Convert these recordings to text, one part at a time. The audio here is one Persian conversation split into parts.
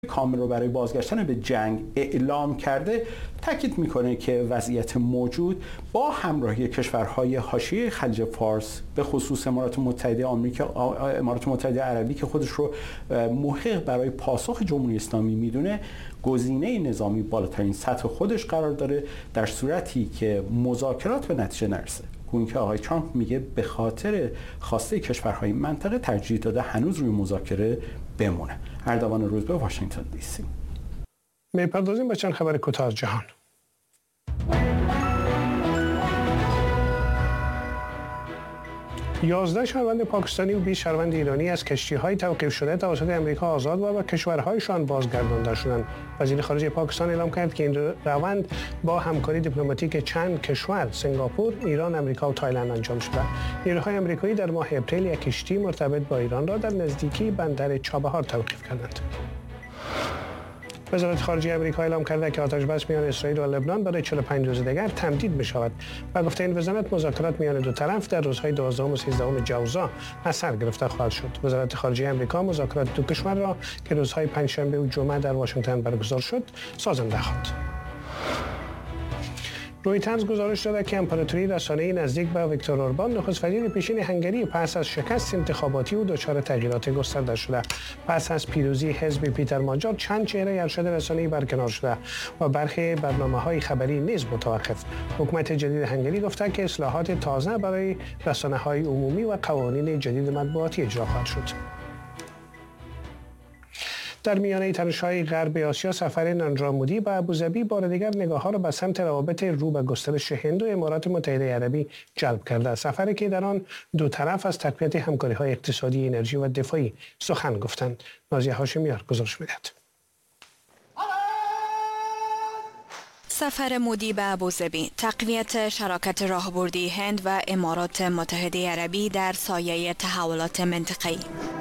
کامل رو برای بازگشتن به جنگ اعلام کرده، تاکید میکنه که وضعیت موجود با همراهی کشورهای حاشیه خلیج فارس به خصوص امارات متحده آمریکا، امارات متحده عربی که خودش رو محق برای پاسخ جمهوری اسلامی میدونه، گزینه نظامی بالاترین سطح خودش قرار داره در صورتی که مذاکرات به نتیجه نرسه. گویا که آقای ترامپ میگه به خاطر خواسته کشورهای منطقه ترجیح داده هنوز روی مذاکره بمونه. اردوان روزبه، واشنگتن دی سی. میپردازیم به چند خبر کوتاه از جهان. یازده شهروند پاکستانی و 20 شهروند ایرانی از کشتی‌های توقیف شده توسط امریکا آزاد و به کشورهایشان بازگردانده شدند. وزیر خارجه پاکستان اعلام کرد که این روند با همکاری دیپلماتیک چند کشور سنگاپور، ایران، امریکا و تایلند انجام شده. نیروهای آمریکایی در ماه اپریل یک کشتی مرتبط با ایران را در نزدیکی بندر چابهار توقیف کردند. وزارت خارجه آمریکا اعلام کرده که آتش‌بس میان اسرائیل و لبنان برای 45 روز دیگر تمدید می‌شود. و گفته این وزارت مذاکرات میان دو طرف در روزهای 12 و 13 جوزا از سر گرفته خواهد شد. وزارت خارجه آمریکا مذاکرات دو کشور را که روزهای پنجشنبه و جمعه در واشنگتن برگزار شد سازنده خواند. رویترز گزارش داده که امپراتوری رسانه‌ای نزدیک به ویکتور اوربان، نخست وزیر پیشین هنگری، پس از شکست انتخاباتی و دچار تغییرات گسترده شده. پس از پیروزی حزب پیتر ماجار، چند چهره ارشد رسانه‌ای برکنار شده و برخی برنامه‌های خبری نیز متوقف. حکومت جدید هنگری گفته که اصلاحات تازه برای رسانه‌های عمومی و قوانین جدید مطبوعاتی اجرا خواهد شد. در میانه تنش‌های غرب آسیا، سفر ناندرا مودی به ابوظبی بار دیگر نگاه‌ها را به سمت روابط رو به گسترش هند و امارات متحده عربی جلب کرده. سفری که در آن دو طرف از تقویت همکاری‌های اقتصادی، انرژی و دفاعی سخن گفتند. نازیه هاشمیار گزارش می‌دهد. سفر مودی به ابوظبی، تقویت شراکت راهبردی هند و امارات متحده عربی در سایه تحولات منطقه‌ای.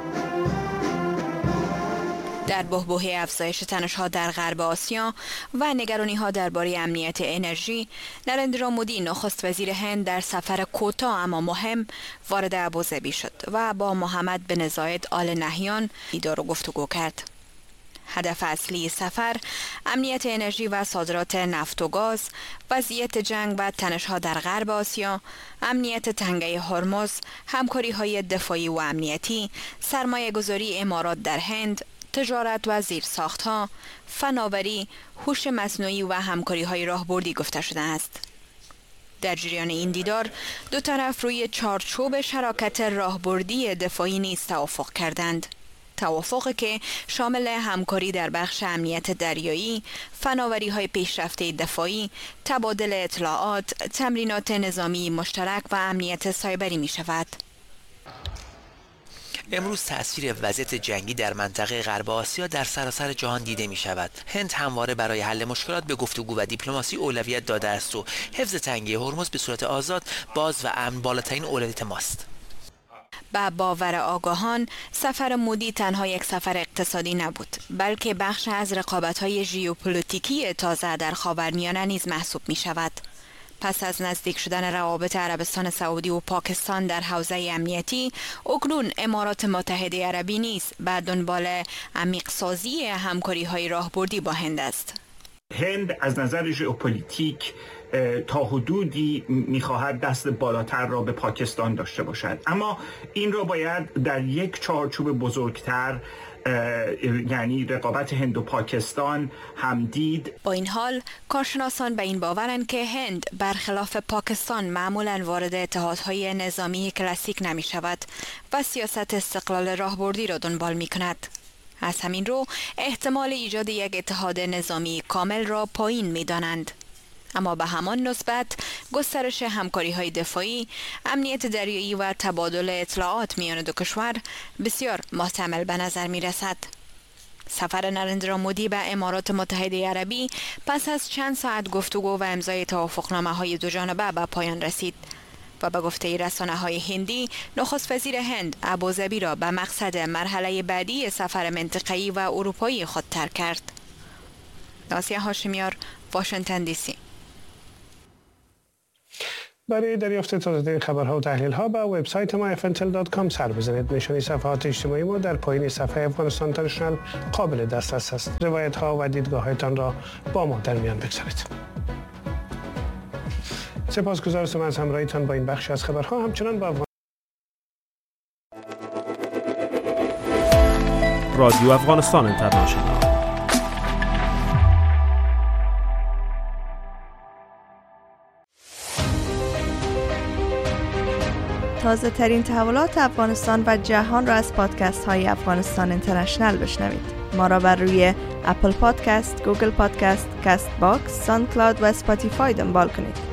در بحبوحه افزایش تنش‌ها در غرب آسیا و نگرانی‌ها درباره امنیت انرژی، نرندرا مودی نخست وزیر هند در سفر کوتاه اما مهم وارد ابوظبی شد و با محمد بن زاید آل نهیان دیدار و گفتگو کرد. هدف اصلی سفر امنیت انرژی و صادرات نفت و گاز، وضعیت جنگ و تنش‌ها در غرب آسیا، امنیت تنگه هرمز، همکاری‌های دفاعی و امنیتی، سرمایه‌گذاری امارات در هند، تجارت و زیرساخت‌ها، فناوری، هوش مصنوعی و همکاری‌های راهبردی گفته شده است. در جریان این دیدار، دو طرف روی چارچوب شراکت راهبردی دفاعی نیز توافق کردند. توافقی که شامل همکاری در بخش امنیت دریایی، فناوری‌های پیشرفته دفاعی، تبادل اطلاعات، تمرینات نظامی مشترک و امنیت سایبری می‌شود. امروز تأثیر وضعیت جنگی در منطقه غرب آسیا در سراسر جهان دیده می شود. هند همواره برای حل مشکلات به گفتگو و دیپلماسی اولویت داده است و حفظ تنگه هرمز به صورت آزاد، باز و امن بالاترین اولویت ماست. با باور آگاهان، سفر مودی تنها یک سفر اقتصادی نبود، بلکه بخش از رقابت‌های ژئوپلیتیکی تازه در خاورمیانه نیز محسوب می شود. پس از نزدیک شدن روابط عربستان سعودی و پاکستان در حوزه امنیتی، اکنون امارات متحده عربی نیز به دنبال عمیق‌سازی همکاری‌های راهبردی با هند است. هند از نظر ژئوپلیتیک تا حدودی می‌خواهد دست بالاتر را به پاکستان داشته باشد، اما این را باید در یک چارچوب بزرگتر، یعنی رقابت هند و پاکستان، هم دید. با این حال کارشناسان به این باورند که هند برخلاف پاکستان معمولاً وارد اتحادهای نظامی کلاسیک نمی شود و سیاست استقلال راهبردی را دنبال می کند. از همین رو احتمال ایجاد یک اتحاد نظامی کامل را پایین می دانند. اما به همان نسبت گسترش همکاری‌های دفاعی، امنیت دریایی و تبادل اطلاعات میان دو کشور بسیار محتمل به نظر می رسد. سفر نرندرا مودی به امارات متحده عربی پس از چند ساعت گفتگو و امضای توافقنامه‌های دو جانبه به پایان رسید و به گفته رسانه‌های هندی، نخست وزیر هند ابوظبی را به مقصد مرحله بعدی سفر منطقه‌ای و اروپایی خود ترک کرد. نازیه هاشمیار، واشنگتن دی سی. برای دریافت تازه‌ترین خبرها و تحلیل‌ها به وبسایت ما fntel.com سر بزنید. نشانی صفحات اجتماعی ما در پایین صفحه افغانستان اینترنشنال قابل دسترس است. روایت‌ها و دیدگاه‌هایتان را با ما در میان بگذارید. سپاسگزارم از همراهیتان با این بخش از خبرها. همچنان با رادیو افغانستان اینترنشنال. تازه ترین تحولات افغانستان و جهان را از پادکست های افغانستان اینترنشنال بشنوید. ما را بر روی اپل پادکست، گوگل پادکست، کست باکس، ساوند کلاود و اسپاتیفای دنبال کنید.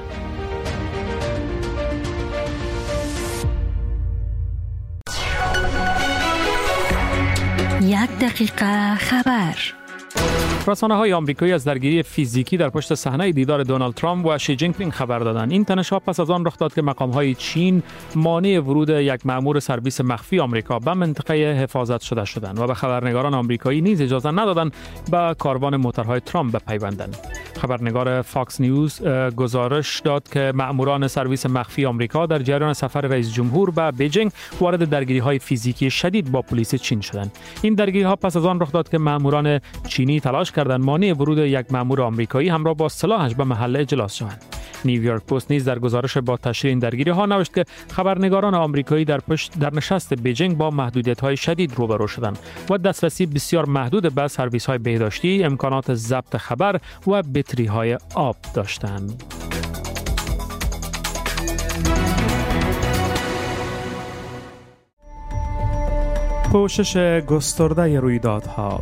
1 دقیقه خبر. رسانه‌های آمریکایی از درگیری فیزیکی در پشت صحنه دیدار دونالد ترامپ و شی جین پینگ خبر دادند. این تنش‌ها پس از آن رخ داد که مقام‌های چین مانع ورود یک مأمور سرویس مخفی آمریکا به منطقه حفاظت شده شدند و به خبرنگاران آمریکایی نیز اجازه ندادند به کاروان موتورهای ترامپ بپیوندند. خبرنگار فاکس نیوز گزارش داد که مأموران سرویس مخفی آمریکا در جریان سفر رئیس جمهور به بیجینگ وارد درگیری‌های فیزیکی شدید با پلیس چین شدند. این درگیری‌ها پس از آن رخ داد که مأموران چینی تلاش کردند مانع ورود یک مأمور آمریکایی همراه با سلاحش به محل اجلاس شوند. نیویورک پست نیز در گزارش با تشریح این درگیری‌ها نوشت که خبرنگاران آمریکایی در نشست بیجینگ با محدودیت‌های شدید روبرو شدند و دسترسی بسیار محدود به سرویس‌های بهداشتی، امکانات ضبط خبر و بطری‌های آب داشتند. پوشش گسترده رویدادها،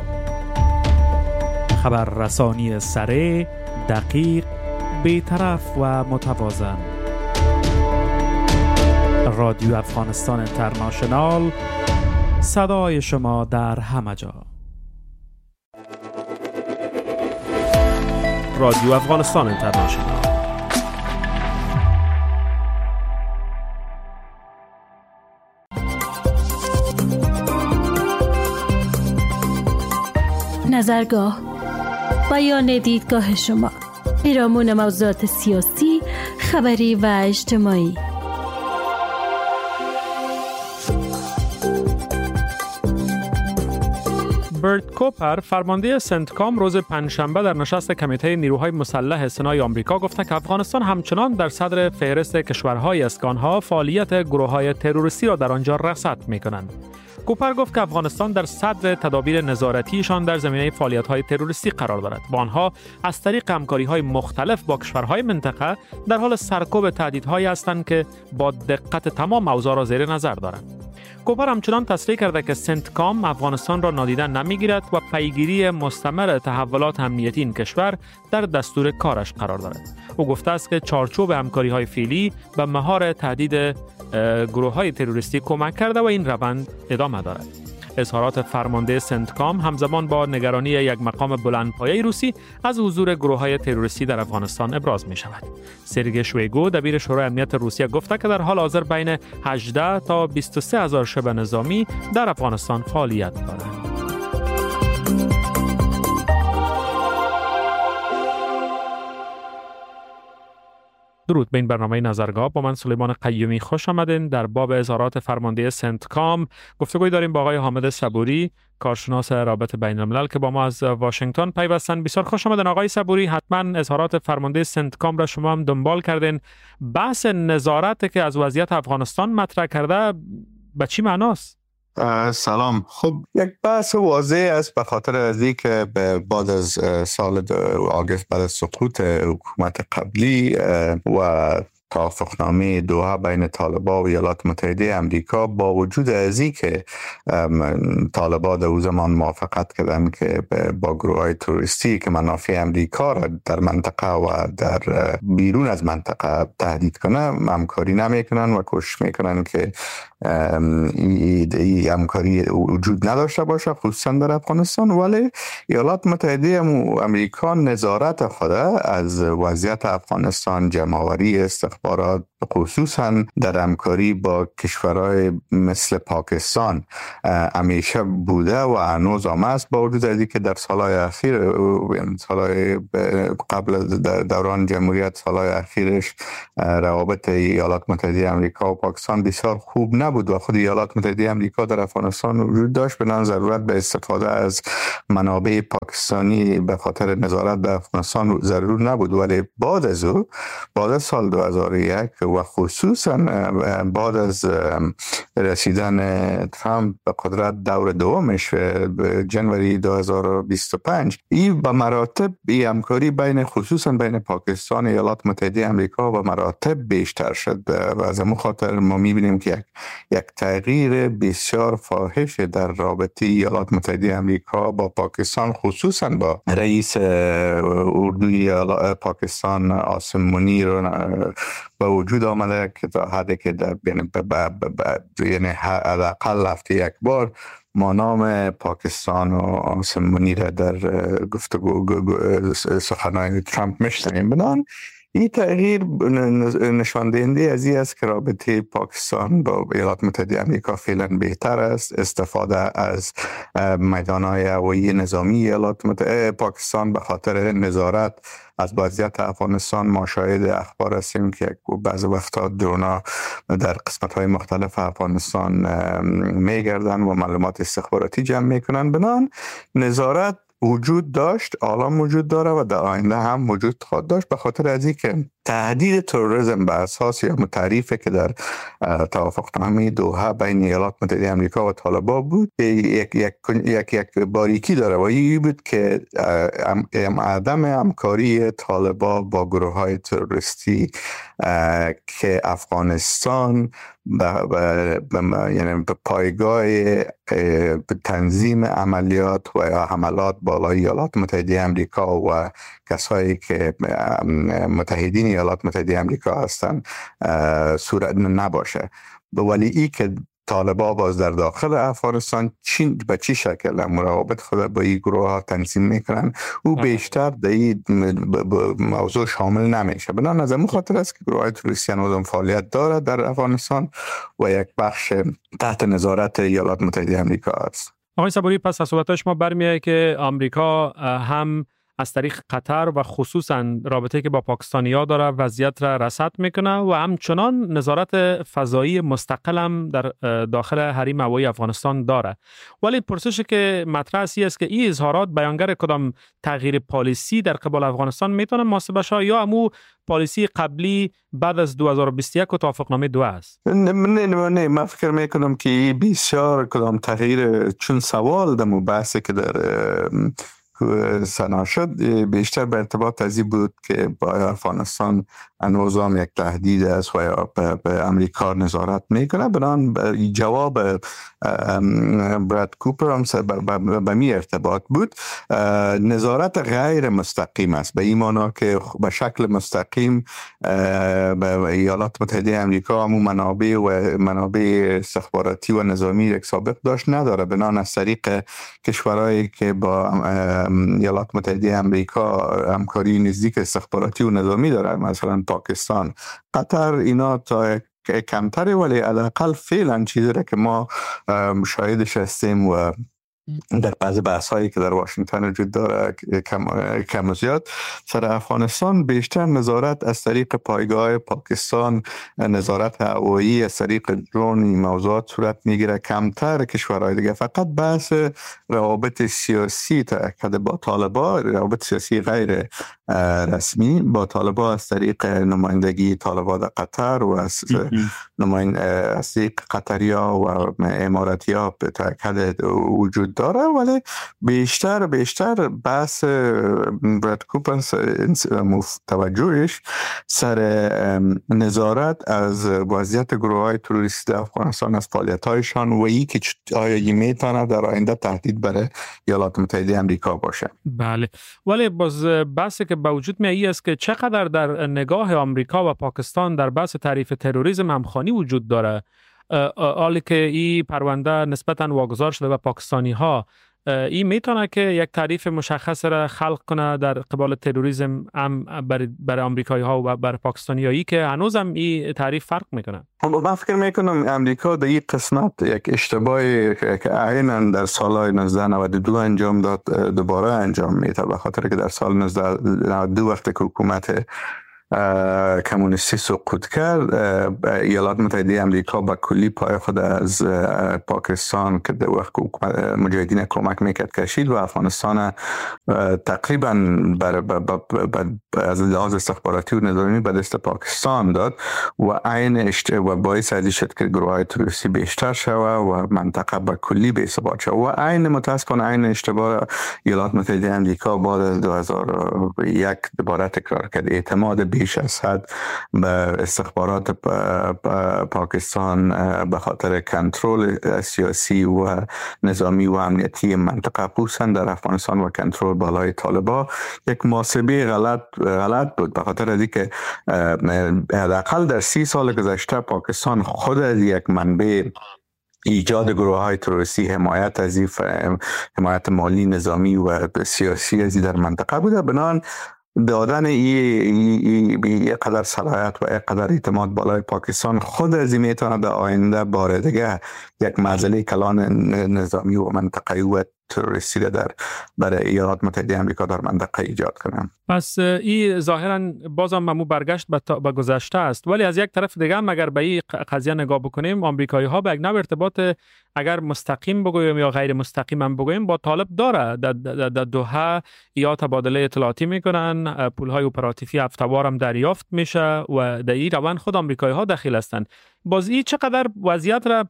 خبررسانی سریع، دقیق، بی‌طرف و متوازن. رادیو افغانستان اینترنشنال، صدای شما در همه جا. رادیو افغانستان اینترنشنال. نظرگاه، بیان دیدگاه شما، پیرامون موضوعات سیاسی، خبری و اجتماعی. برت کوپر، فرمانده سنتکام، روز پنجشنبه در نشست کمیته نیروهای مسلح سنای آمریکا گفته که افغانستان همچنان در صدر فهرست کشورهای اسکانها فعالیت گروه‌های تروریستی را در آنجا رصد می‌کنند. کوپر گفت که افغانستان در صدر تدابیر نظارتیشان در زمینه فعالیت‌های تروریستی قرار دارد و آنها از طریق همکاری‌های مختلف با کشورهای منطقه در حال سرکوب تهدیدهایی هستند که با دقت تمام اوضاع را زیر نظر دارند. کوپر همچنان تصریح کرده که سنتکام افغانستان را نادیده نمی‌گیرد و پیگیری مستمر تحولات امنیتی این کشور در دستور کارش قرار دارد. او گفته است که چارچوب همکاری‌های فعلی به مهار تهدید گروه‌های تروریستی کمک کرده و این روند ادامه دارد. اظهارات فرمانده سنتکام همزمان با نگرانی یک مقام بلندپایه روسی از حضور گروه‌های تروریستی در افغانستان ابراز می‌شود. سرگئی شویگو، دبیر شورای امنیت روسیه، گفته که در حال حاضر بین 18 تا 23 هزار شبه نظامی در افغانستان فعالیت دارند. درود به این برنامه نظرگاه. با من سلیمان قیومی خوش آمدین. در باب اظهارات فرمانده سنتکام گفتگوی داریم با آقای حامد صبوری، کارشناس رابطه بین الملل که با ما از واشنگتن پیوستن. بسیار خوش آمدین آقای صبوری. حتما اظهارات فرمانده سنتکام را شما هم دنبال کردین. بحث نظارت که از وضعیت افغانستان مطرح کرده به چی معناست؟ سلام. خب یک بحث واضح است به خاطر از اینکه بعد از سال آگوست، بعد از سقوط حکومت قبلی و توافقنامه دوحه بین طالبان و ایالات متحده امریکا، با وجود از اینکه طالبان در اون زمان موافقت کردند که با گروه‌های تروریستی که منافع امریکا را در منطقه و در بیرون از منطقه تهدید کنه همکاری نمیکنن و کوشش میکنن که این همکاری وجود نداشته باشه، خصوصا در افغانستان. ولی ایالات متحده امریکا نظارت خود از وضعیت افغانستان، جمع‌آوری استخبارات، خصوصا در همکاری با کشورهای مثل پاکستان همیشه بوده و هنوز هم است، با وجود از اینکه در سالهای اخیر، سالهای قبل دوران جمهوریت، سالهای اخیرش روابط ایالات متحده آمریکا و پاکستان بسیار خوب نبود و خود ایالات متحده آمریکا در افغانستان وجود داشت، بنابراین ضرورت به استفاده از منابع پاکستانی به خاطر نظارت به افغانستان ضرور نبود. ولی بعد از سال 2001 و خصوصا بعد از رسیدن ترامپ به قدرت دور دومش جنوری 2025، این به مراتب همکاری خصوصا بین پاکستان و ایالات متحده آمریکا و مراتب بیشتر شد و از همون خاطر ما می‌بینیم که یک تغییر بسیار فاحش در رابطه ایالات متحده آمریکا با پاکستان، خصوصا با رئیس اردوی پاکستان عاصم منیر به وجود آمده که تا حدی که یعنی حداقل هفته یک بار ما نام پاکستان و عاصم منیر در گفتگو سخنان ترامپ میشنویم. بنابراین این تغییر نشان دهنده از این است که رابطه پاکستان با ایالات متحده آمریکا فعلا بهتر است. استفاده از میدانهای هوایی نظامی ایالات متحده پاکستان به خاطر نظارت از وضعیت افغانستان، ما شاهد اخبار هستیم که بعضی وقتا درونا در قسمت‌های مختلف افغانستان میگردن و معلومات استخباراتی جمع میکنن. بنابراین نظارت وجود داشت، الان وجود داره و در آینده هم وجود خواهد داشت، به خاطر از اینکه تهدید تروریسم به اساس یا تعریفی که در توافقنامه دوحه بین ایالات متحده آمریکا و طالبان بود یک باریکی داره و این بود که عدم همکاری طالبان با گروه‌های تروریستی که افغانستان یعنی به پایگاه تنظیم عملیات و حملات بالای ایالات متحده آمریکا و کسایی که متحدین ایالات متحده آمریکا هستند صورت نباشه. ولی این که طالبان باز در داخل افغانستان به چی شکل مراقبت خود با این گروه ها تنظیم میکنن او بیشتر در این موضوع شامل نمیشه. بنابراین از همون خاطر است که گروه های تروریستی هنوز فعالیت دارد در افغانستان و یک بخش تحت نظارت ایالات متحده آمریکا است. آقای صبوری، پس از صحبت شما برمیاد که آمریکا هم از طریق قطر و خصوصا رابطه که با پاکستانی‌ها داره وضعیت را رصد میکنه و همچنان نظارت فضایی مستقل هم در داخل حریم هوایی افغانستان داره. ولی پرسشی که مطرح است که این اظهارات بیانگر کدام تغییر پالیسی در قبال افغانستان میتونه محاسبه شه یا همون پالیسی قبلی بعد از 2021 و توافقنامه دوحه است؟ نه من فکر میکنم که بسیار کدام تغییر، چون سوال در بحثی که در سنا شد بیشتر به ارتباط از این بود که با افغانستان هنوزم یک تهدید است و یا به امریکا نظارت میکنه. بنابراین جواب براد کوپر هم به می ارتباط بود. نظارت غیر مستقیم است، به این معنی که به شکل مستقیم به ایالات متحده آمریکا همون منابع استخباراتی و نظامی یک سابق داشت نداره. بنابراین از طریق کشورهایی که با ایالات متحده آمریکا همکاری نزدیک استخباراتی و نظامی داره، مثلا پاکستان، قطر، اینا تا کمتره، ولی حداقل فعلا چیزی که ما شاهدش هستیم و در بعض بحث‌هایی که در واشنگتن وجود داره کم و زیاد سر افغانستان بیشتر نظارت از طریق پایگاه پاکستان، نظارت هوایی از طریق درون، این موضوعات صورت میگیره، کمتر کشورهای دیگه. فقط بحث روابط سیاسی تأکید با طالبان، روابط سیاسی غیر رسمی با طالبان از طریق نمایندگی طالبان در قطر و از طریق قطریا و اماراتیا به تأکید وجود داره. ولی بیشتر بحث براد کوپر توجهش سر نظارت از وضعیت گروه‌های تروریستی افغانستان، از فعالیت‌هایشان و ای که آیا میتونه در آینده تهدید برای ایالات متحده آمریکا باشه. بله، ولی باز بحثی که به وجود میاد است که چقدر در نگاه آمریکا و پاکستان در بحث تعریف تروریسم همخوانی وجود داره. حالی که این پرونده نسبتاً واگذار شده و پاکستانی ها این میتونه که یک تعریف مشخص را خلق کنه در قبال تروریسم هم برای آمریکایی ها و برای پاکستانیایی که هنوز هم این تعریف فرق میکنه؟ من فکر میکنم امریکا در این قسمت یک اشتباهی که عیناً در سالهای 1992 انجام داد دوباره انجام میده، به خاطر که در سال 1992 وقتی که حکومت کمونیستی سقوط کرد، ایالات متحده امریکا با کلی پای خود از پاکستان که در وقت مجاهدین کمک میکرد کشید و افغانستان تقریبا از لحاظ استخباراتی و نظامی به دست پاکستان داد و باعث ازی شد که گروه‌های تروریستی بیشتر شود و منطقه به کلی بی‌ثبات شد و متاسفانه عین اشتباه ایالات متحده امریکا بعد از 2001 دوباره تکرار کرد. اعتماد بیش از حد به استخبارات پاکستان به خاطر کنترل سیاسی و نظامی و امنیتی منطقه خصوصا در افغانستان و کنترل بالای طالبان یک محاسبه غلط بود، به خاطر از اینکه حداقل در 30 سال گذشته پاکستان خود از یک منبع ایجاد گروه‌های تروریستی حمایت مالی، نظامی و سیاسی از در منطقه بوده. بنابراین دادن این قدر صلاحیت و این قدر اعتماد بالای پاکستان خود از این میتونه در آینده بار دیگه یک معضله کلان نظامی و منطقه‌ای و تروریستی برای ایالات متحده آمریکا در منطقه ایجاد کنم. پس این ظاهرا بازم ممو برگشت به گذشته است، ولی از یک طرف دیگه هم اگر به این قضیه نگاه بکنیم، آمریکایی ها به یک نوع ارتباط اگر مستقیم بگویم یا غیر مستقیم هم بگویم با طالب داره. در دوحه یا تبادله اطلاعاتی میکنن، پولهای اپراتیفی هفته‌وار هم دریافت میشه و در این روند خود آمریکایی ها دخیل هستند. باز این چقدر وضعیت را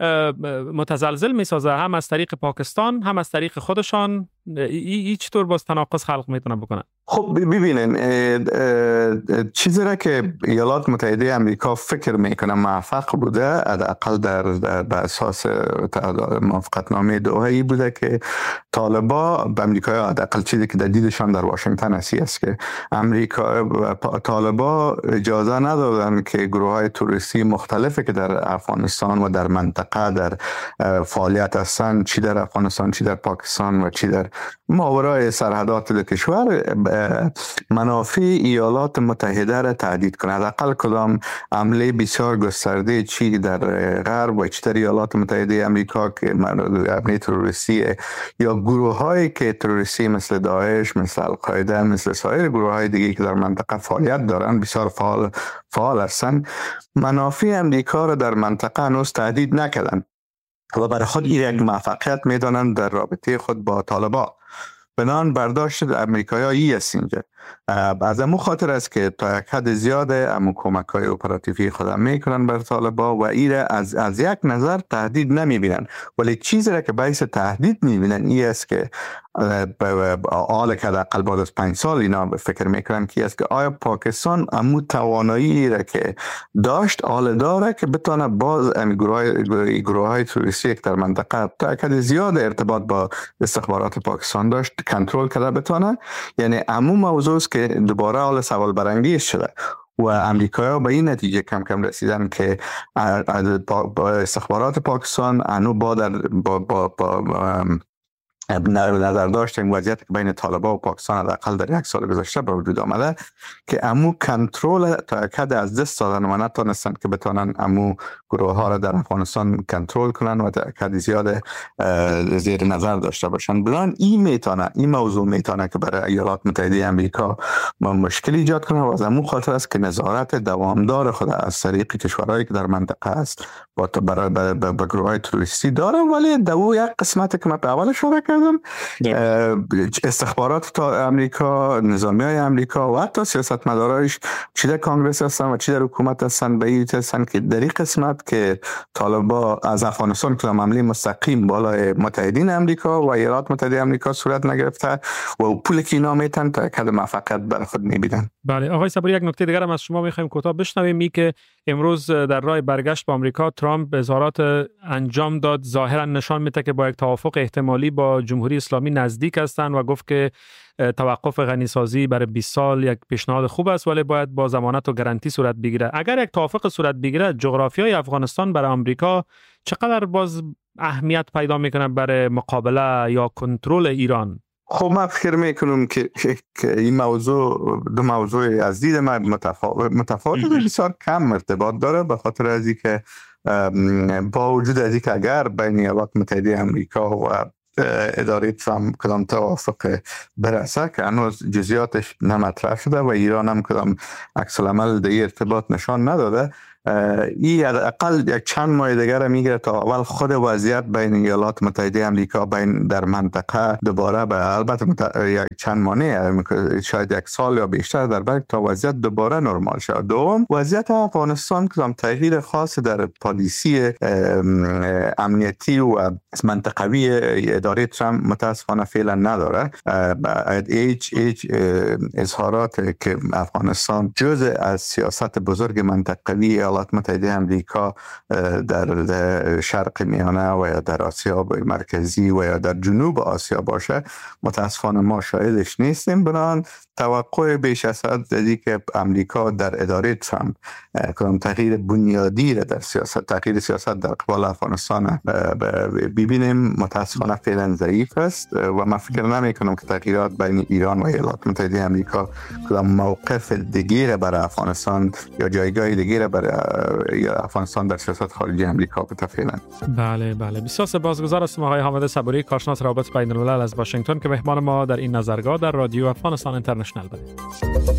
متزلزل میسازه، هم از طریق پاکستان هم از طریق خودشان. این چطور باز تناقض خلق میتونه بکنه؟ خب ببینین، چیزی را که ایالات متحده امریکا فکر میکنه موفق بوده، حداقل در اساس موافقتنامه دوحه‌ای بوده که طالبا به امریکا، حداقل چیزی که در دیدشان در واشنگتن است که امریکا و طالبا اجازه ندادن که گروه‌های تروریستی مختلفی که در افغانستان و در منطقه در فعالیت هستند، چی در افغانستان، چی در پاکستان و چی در ماورای سرحدات کشور، منافع ایالات متحده را تهدید کنند. حداقل کدام حمله بسیار گسترده چی در غرب و چی در ایالات متحده امریکا که حمله تروریستی یا گروه‌هایی که تروریستی مثل داعش، مثل القاعده، مثل سایر گروه‌های دیگه که در منطقه فعالیت دارند بسیار فعال هستند، منافع امریکا را در منطقه هنوز تهدید نکردند و برای خود این یک موفقیت میدانند در رابطه خود با طالبان. بنان برداشت امریکایی است اینجا. از امو خاطر است که تا یک حد زیاده امو کمک‌های اپراتیفی خودم میکنن بر طالبان و ایره از یک نظر تهدید نمیبینن، ولی چیزی را که باعث تهدید میبینن این است که حال که در بعد از 5 سال اینا فکر میکنن که است که آیا پاکستان امو توانایی را که داشت حال داره که بتونه باز گروه‌های تروریستی در منطقه تا یک حد زیاد ارتباط با استخبارات پاکستان داشت کنترل کرده بتونه. یعنی امو موضوع است که دوباره حال سوال برانگیز شده و امریکایی‌ها به این نتیجه کم کم رسیدن که استخبارات پاکستان انو با نظر داشت این وضعیت که بین طالبان و پاکستان حداقل در 1 سال گذشته به وجود آمده که امو کنترل تا یک حد از دست دادن و نتونستن که بتونن امو گروه ها را در افغانستان کنترل کنن و تا یک حد زیاد زیر نظر داشته باشن. بنابراین این موضوع میتونه که برای ایالات متحده امریکا مشکل ایجاد کنه و از امو خاطر است که نظارت دوامدار خود از طریق کشورهایی که در منطقه است برای گروه های تروریستی داره. ولی دو یک قسمتی که من به اول اشاره کردم، استخبارات امریکا، نظامی های امریکا و حتی سیاستمدارایش چی در کانگرس هستن و چی در حکومت هستن به این هستن که در این قسمت که طالبا از افغانستان کدام حمله مستقیم بالای متحدین امریکا و ایالات متحده امریکا صورت نگرفته و پول که اینا میتن تا یک حد موفقیت برای خود میبینن. بله آقای صبوری، یک نکته دیگر هم از شما میخوایم کوتاه بشنویم، این که امروز در راه برگشت به آمریکا ترامپ اظهارات انجام داد ظاهرا نشان میده که با یک توافق احتمالی با جمهوری اسلامی نزدیک هستند و گفت که توقف غنیسازی برای 20 سال یک پیشنهاد خوب است ولی باید با ضمانت و گارانتی صورت بگیره. اگر یک توافق صورت بگیره، جغرافیای افغانستان برای آمریکا چقدر باز اهمیت پیدا میکنه برای مقابله یا کنترل ایران؟ خب من فکر میکنم که این موضوع دو موضوع از دید من متفاوت بسیار کم ارتباط داره، به خاطر از اینکه با وجود از اینکه اگر بین ایالات متحده آمریکا و اداره ترامپ کدام توافق برسه که هنوز جزئیاتش نمطرح شده و ایران هم کدام عکس العمل در ارتباط نشان نداده، این اقل یک چند ماه دیگر میگیره تا اول خود وضعیت بین ایالات متحده آمریکا بین در منطقه دوباره به البته یک چند ماه شاید یک سال یا بیشتر در بعد تا وضعیت دوباره نرمال شود. دوم وضعیت افغانستان کدام تغییر خاص در پالیسی امنیتی و منطقوی اداره ترامپ متاسفانه فعلا نداره. هیچ اظهارات که افغانستان جزء از سیاست بزرگ منطقوی ایالات متحده آمریکا در شرق میانه و یا در آسیا مرکزی و یا در جنوب آسیا باشه متاسفانه ما شاهدش نیستیم. بنابراین توقع بیش از حد از که امریکا در اداره ترامپ کدام تغییر بنیادی در تغییر سیاست در قبال افغانستان ببینیم متاسفانه فعلا ضعیف است و من فکر نمی کنم که تغییرات بین ایران و ایالات متحده آمریکا کدام موقف دیگه برای افغانستان یا جایگاه دیگه برای افغانستان در سیاست خارجی آمریکا فعلا. بله بسیار سپاسگزار هستم آقای حامد صبوری، کارشناس روابط بین الملل از واشنگتن که مهمان ما در این نظرگاه در رادیو افغانستان اینترنشنال بود.